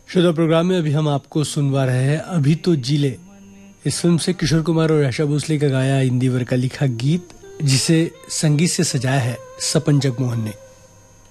श्रोता प्रोग्राम में अभी हम आपको सुनवा रहे हैं अभी तो जी ले। इस फिल्म से किशोर कुमार और आशा भोसले का गाया इंदिवर का लिखा गीत, जिसे संगीत से सजाया है सपन जगमोहन ने।